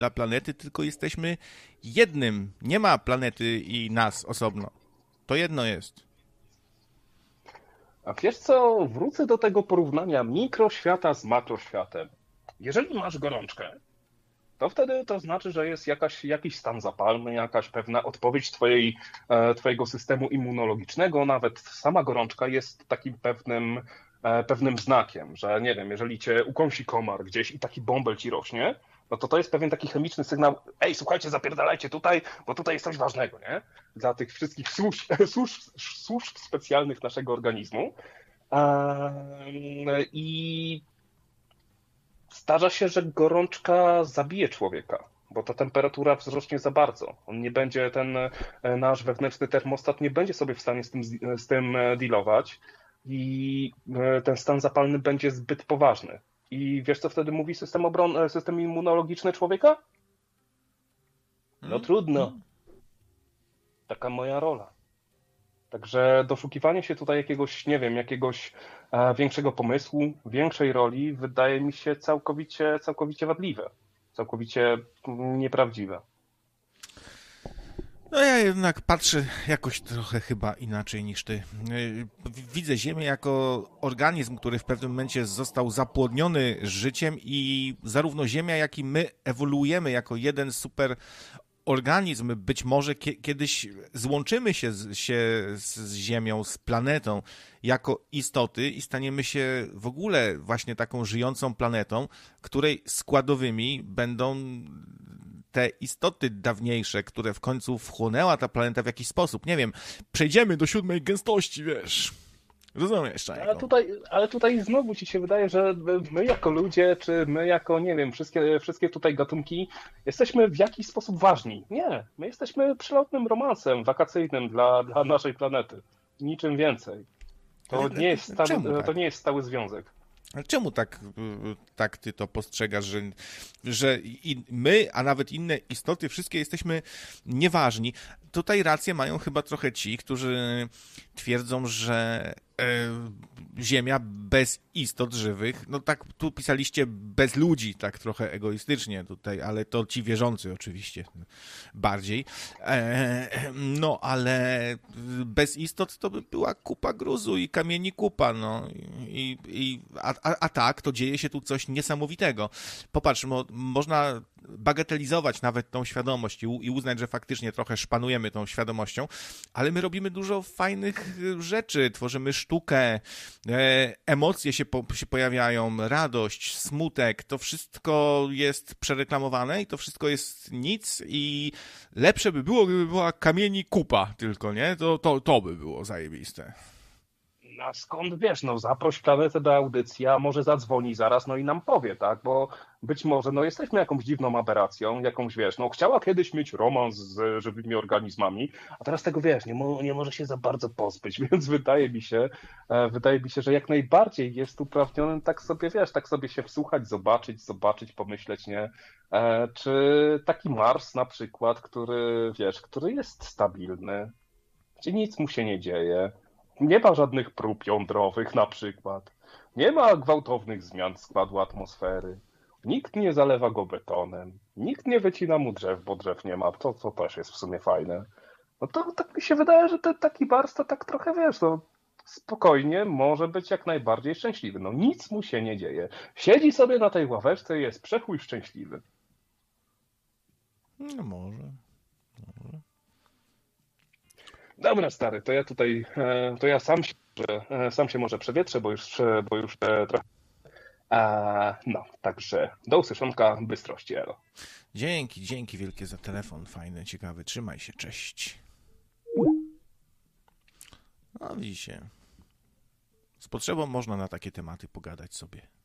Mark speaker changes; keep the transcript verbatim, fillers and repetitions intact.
Speaker 1: dla planety, tylko jesteśmy jednym. Nie ma planety i nas osobno. To jedno jest.
Speaker 2: A wiesz co, wrócę do tego porównania mikroświata z makroświatem. Jeżeli masz gorączkę, to wtedy to znaczy, że jest jakaś, jakiś stan zapalny, jakaś pewna odpowiedź twojej, e, twojego systemu immunologicznego. Nawet sama gorączka jest takim pewnym, e, pewnym znakiem, że nie wiem, jeżeli cię ukąsi komar gdzieś i taki bąbel ci rośnie, no to to jest pewien taki chemiczny sygnał: ej, słuchajcie, zapierdalajcie tutaj, bo tutaj jest coś ważnego, nie? Dla tych wszystkich służb, służb, służb specjalnych naszego organizmu. Eee, I zdarza się, że gorączka zabije człowieka, bo ta temperatura wzrośnie za bardzo. On nie będzie, ten e, nasz wewnętrzny termostat nie będzie sobie w stanie z tym, z tym e, dealować i e, ten stan zapalny będzie zbyt poważny. I wiesz, co wtedy mówi system obron, e, system immunologiczny człowieka? No
Speaker 1: Hmm?
Speaker 2: trudno. Taka moja rola. Także doszukiwanie się tutaj jakiegoś, nie wiem, jakiegoś e, większego pomysłu, większej roli wydaje mi się całkowicie, całkowicie wadliwe, całkowicie nieprawdziwe.
Speaker 1: No ja jednak patrzę jakoś trochę chyba inaczej niż ty. Widzę Ziemię jako organizm, który w pewnym momencie został zapłodniony życiem i zarówno Ziemia, jak i my ewoluujemy jako jeden super organizm. Być może kiedyś złączymy się, z, się z Ziemią, z planetą jako istoty i staniemy się w ogóle właśnie taką żyjącą planetą, której składowymi będą te istoty dawniejsze, które w końcu wchłonęła ta planeta w jakiś sposób. Nie wiem, przejdziemy do siódmej gęstości, wiesz. Rozumiesz, czego?
Speaker 2: Ale tutaj, ale tutaj znowu ci się wydaje, że my jako ludzie, czy my jako, nie wiem, wszystkie, wszystkie tutaj gatunki jesteśmy w jakiś sposób ważni. Nie, my jesteśmy przelotnym romansem wakacyjnym dla, dla naszej planety. Niczym więcej. To nie jest stały,
Speaker 1: Czemu
Speaker 2: to
Speaker 1: tak?
Speaker 2: nie jest stały związek.
Speaker 1: Ale czemu tak, tak ty to postrzegasz, że, że i my, a nawet inne istoty, wszystkie jesteśmy nieważni? Tutaj rację mają chyba trochę ci, którzy twierdzą, że e, Ziemia bez istot żywych, no tak tu pisaliście bez ludzi, tak trochę egoistycznie tutaj, ale to ci wierzący oczywiście bardziej. E, no ale bez istot to by była kupa gruzu i kamieni kupa, no i, i a, a, a tak, to dzieje się tu coś niesamowitego. Popatrz, mo, można bagatelizować nawet tą świadomość i, i uznać, że faktycznie trochę szpanujemy tą świadomością, ale my robimy dużo fajnych rzeczy, tworzymy sztukę, e, emocje się, po, się pojawiają, radość, smutek, to wszystko jest przereklamowane i to wszystko jest nic i lepsze by było, gdyby była kamieni kupa tylko, nie? To, to, to by było zajebiste.
Speaker 2: A skąd wiesz, no zaproś planetę do audycji, a może zadzwoni zaraz, no i nam powie, tak, bo być może, no jesteśmy jakąś dziwną aberracją, jakąś, wiesz, no chciała kiedyś mieć romans z żywymi organizmami, a teraz tego, wiesz, nie, mo- nie może się za bardzo pozbyć, więc wydaje mi się, e, wydaje mi się, że jak najbardziej jest uprawnionym tak sobie, wiesz, tak sobie się wsłuchać, zobaczyć, zobaczyć, pomyśleć, nie, e, czy taki Mars na przykład, który, wiesz, który jest stabilny, gdzie nic mu się nie dzieje, nie ma żadnych prób jądrowych na przykład. Nie ma gwałtownych zmian składu atmosfery. Nikt nie zalewa go betonem. Nikt nie wycina mu drzew, bo drzew nie ma. To, to też jest w sumie fajne. No to tak mi się wydaje, że ten taki Mars to tak trochę, wiesz, no spokojnie może być jak najbardziej szczęśliwy. No nic mu się nie dzieje. Siedzi sobie na tej ławeczce i jest przechuj szczęśliwy.
Speaker 1: No może. może.
Speaker 2: Dobra, stary, to ja tutaj, e, to ja sam się, e, sam się może przewietrzę, bo już, e, bo już e, trochę. A, no, także do usłyszonka, bystrości, elo.
Speaker 1: Dzięki, dzięki wielkie za telefon, fajny, ciekawy, trzymaj się, cześć. No widzicie, z potrzebą można na takie tematy pogadać sobie.